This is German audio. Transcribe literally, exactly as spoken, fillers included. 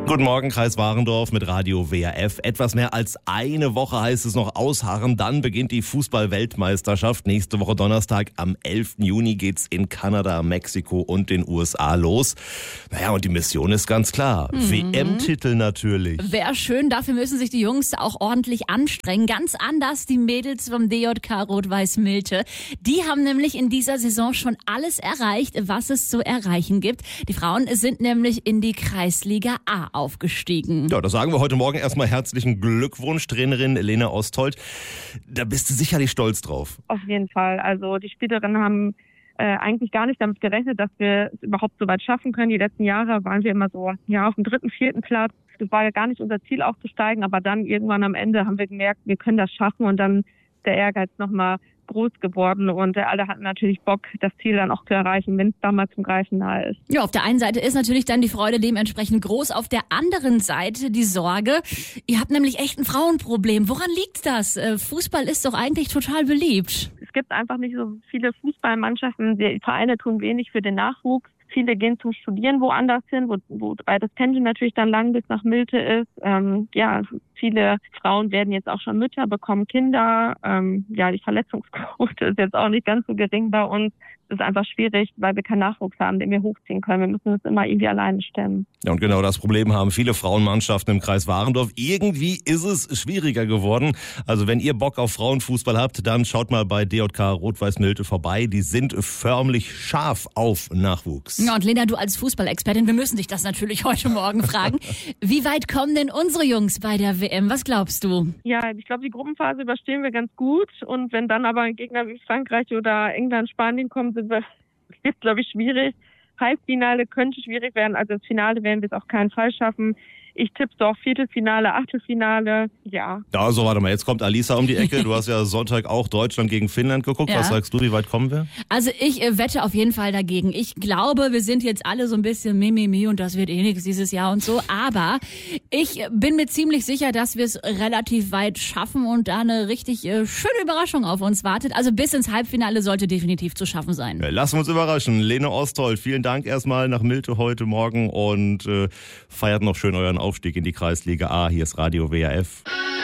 Guten Morgen, Kreis Warendorf mit Radio W R F. Etwas mehr als eine Woche heißt es noch ausharren. Dann beginnt die Fußball-Weltmeisterschaft. Nächste Woche Donnerstag am elften Juni geht's in Kanada, Mexiko und den U S A los. Naja, und die Mission ist ganz klar. Mhm. W M-Titel natürlich. Wäre schön, dafür müssen sich die Jungs auch ordentlich anstrengen. Ganz anders die Mädels vom D J K Rot-Weiß Millte. Die haben nämlich in dieser Saison schon alles erreicht, was es zu erreichen gibt. Die Frauen sind nämlich in die Kreisliga A aufgestiegen. Ja, da sagen wir heute Morgen erstmal herzlichen Glückwunsch, Trainerin Lena Ostholt. Da bist du sicherlich stolz drauf. Auf jeden Fall. Also die Spielerinnen haben äh, eigentlich gar nicht damit gerechnet, dass wir es überhaupt so weit schaffen können. Die letzten Jahre waren wir immer so ja auf dem dritten, vierten Platz. Das war ja gar nicht unser Ziel aufzusteigen, aber dann irgendwann am Ende haben wir gemerkt, wir können das schaffen und dann ist der Ehrgeiz nochmal groß geworden und alle hatten natürlich Bock, das Ziel dann auch zu erreichen, wenn es da mal zum Greifen nahe ist. Ja, auf der einen Seite ist natürlich dann die Freude dementsprechend groß, auf der anderen Seite die Sorge. Ihr habt nämlich echt ein Frauenproblem. Woran liegt das? Fußball ist doch eigentlich total beliebt. Es gibt einfach nicht so viele Fußballmannschaften. Die Vereine tun wenig für den Nachwuchs. Viele gehen zum Studieren woanders hin, wo, wobei das Pendeln natürlich dann lang bis nach Millte ist. Ähm, ja, viele Frauen werden jetzt auch schon Mütter, bekommen Kinder. Ähm, ja, die Verletzungsquote ist jetzt auch nicht ganz so gering bei uns. Es ist einfach schwierig, weil wir keinen Nachwuchs haben, den wir hochziehen können. Wir müssen es immer irgendwie alleine stemmen. Ja, und genau das Problem haben viele Frauenmannschaften im Kreis Warendorf. Irgendwie ist es schwieriger geworden. Also wenn ihr Bock auf Frauenfußball habt, dann schaut mal bei D J K Rot-Weiß Millte vorbei. Die sind förmlich scharf auf Nachwuchs. Ja, und Lena, du als Fußballexpertin, wir müssen dich das natürlich heute Morgen fragen. Wie weit kommen denn unsere Jungs bei der W M? Was glaubst du? Ja, ich glaube, die Gruppenphase überstehen wir ganz gut. Und wenn dann aber ein Gegner wie Frankreich oder England, Spanien kommen, sind wir, ist, glaube ich, schwierig. Halbfinale könnte schwierig werden. Also das Finale werden wir es auf keinen Fall schaffen. Ich tippe so auf Viertelfinale, Achtelfinale, ja. Da, so warte mal, jetzt kommt Alisa um die Ecke. Du hast ja Sonntag auch Deutschland gegen Finnland geguckt. Ja. Was sagst du, wie weit kommen wir? Also ich äh, wette auf jeden Fall dagegen. Ich glaube, wir sind jetzt alle so ein bisschen mimimi und das wird eh nichts dieses Jahr und so. Aber ich bin mir ziemlich sicher, dass wir es relativ weit schaffen und da eine richtig äh, schöne Überraschung auf uns wartet. Also bis ins Halbfinale sollte definitiv zu schaffen sein. Ja, lassen wir uns überraschen. Lena Ostholt, vielen Dank erstmal nach Millte heute Morgen und äh, feiert noch schön euren Aufstieg in die Kreisliga A. Hier ist Radio W R F.